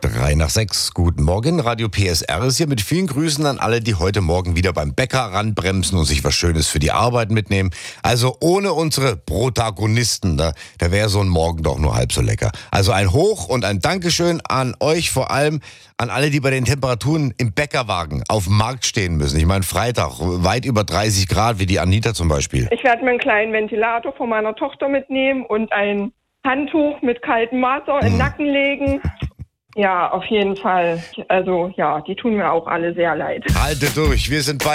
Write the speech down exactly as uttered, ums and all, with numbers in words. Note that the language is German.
Drei nach sechs. Guten Morgen. Radio P S R ist hier mit vielen Grüßen an alle, die heute Morgen wieder beim Bäcker ranbremsen und sich was Schönes für die Arbeit mitnehmen. Also ohne unsere Protagonisten, da, da wäre so ein Morgen doch nur halb so lecker. Also ein Hoch und ein Dankeschön an euch, vor allem an alle, die bei den Temperaturen im Bäckerwagen auf dem Markt stehen müssen. Ich meine Freitag, weit über dreißig Grad, wie die Anita zum Beispiel. Ich werde mir einen kleinen Ventilator von meiner Tochter mitnehmen und ein Handtuch mit kaltem Wasser in den Nacken legen. Ja, auf jeden Fall. Also ja, die tun mir auch alle sehr leid. Haltet durch, wir sind bei